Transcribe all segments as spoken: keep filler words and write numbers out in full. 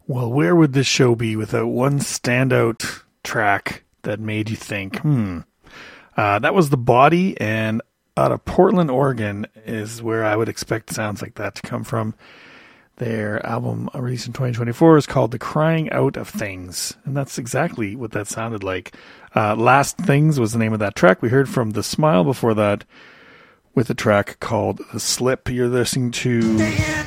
Well, where would this show be without one standout track that made you think, hmm. Uh, that was The Body, and out of Portland, Oregon is where I would expect sounds like that to come from. Their album released in twenty twenty-four is called The Crying Out of Things, and that's exactly what that sounded like. Uh, Last Things was the name of that track. We heard from The Smile before that with a track called The Slip. You're listening to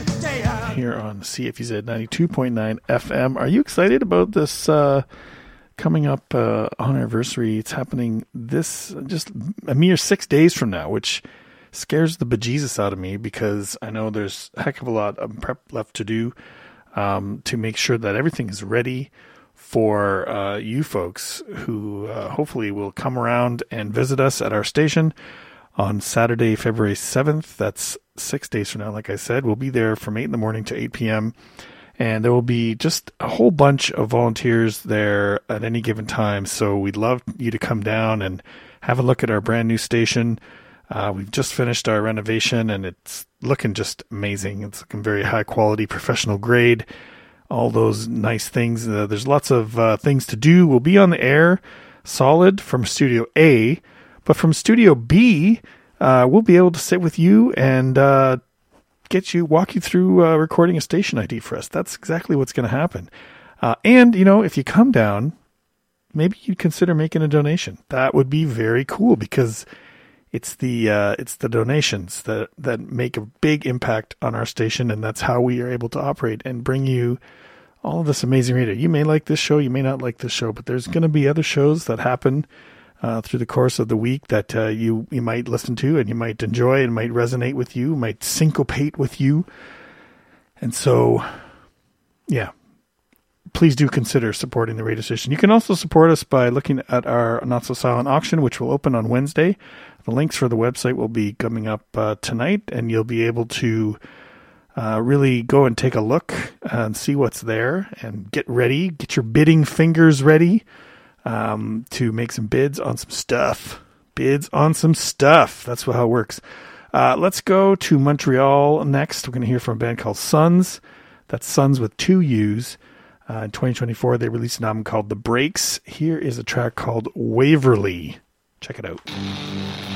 here on C F U Z ninety-two point nine F M. Are you excited about this uh, coming up uh, on anniversary? It's happening this just a mere six days from now, which scares the bejesus out of me because I know there's a heck of a lot of prep left to do um, to make sure that everything is ready for uh, you folks who uh, hopefully will come around and visit us at our station on Saturday, February seventh. That's six days from now, like I said. We'll be there from eight in the morning to eight p.m. And there will be just a whole bunch of volunteers there at any given time. So we'd love you to come down and have a look at our brand new station. Uh, we've just finished our renovation, and it's looking just amazing. It's looking very high quality, professional grade, all those nice things. Uh, there's lots of uh, things to do. We'll be on the air solid from Studio A, but from Studio B, uh, we'll be able to sit with you and uh, get you, walk you through uh, recording a station I D for us. That's exactly what's going to happen. Uh, and, you know, if you come down, maybe you'd consider making a donation. That would be very cool because It's the uh, it's the donations that, that make a big impact on our station, and that's how we are able to operate and bring you all of this amazing radio. You may like this show, you may not like this show, but there's going to be other shows that happen uh, through the course of the week that uh, you, you might listen to and you might enjoy and might resonate with you, might syncopate with you. And so, yeah, please do consider supporting the radio station. You can also support us by looking at our Not So Silent auction, which will open on Wednesday. The links for the website will be coming up uh, tonight, and you'll be able to uh, really go and take a look and see what's there and get ready. Get your bidding fingers ready um, to make some bids on some stuff. Bids on some stuff. That's how it works. Uh, let's go to Montreal next. We're going to hear from a band called Suns. That's Suns with two U's. Uh, in twenty twenty-four, they released an album called The Breaks. Here is a track called Waverly. Check it out.